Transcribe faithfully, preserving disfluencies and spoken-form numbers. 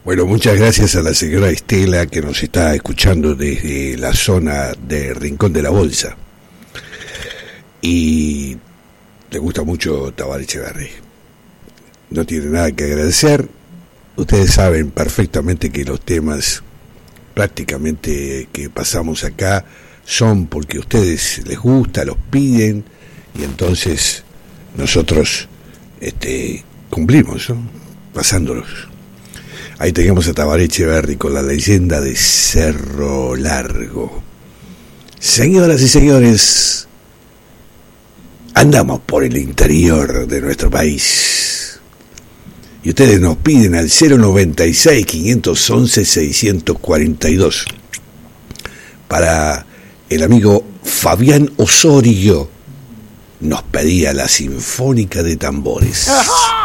Bueno, muchas gracias a la señora Estela que nos está escuchando desde la zona de Rincón de la Bolsa. Y le gusta mucho Tabaré Echeverry. No tiene nada que agradecer. Ustedes saben perfectamente que los temas prácticamente que pasamos acá son porque a ustedes les gusta, los piden, y entonces nosotros este, cumplimos, ¿no? Pasándolos. Ahí tenemos a Tabaré Echeverry con la leyenda de Cerro Largo. Señoras y señores, andamos por el interior de nuestro país y ustedes nos piden al cero noventa y seis, quinientos once, seiscientos cuarenta y dos para el amigo Fabián Osorio. Nos pedía la Sinfónica de Tambores.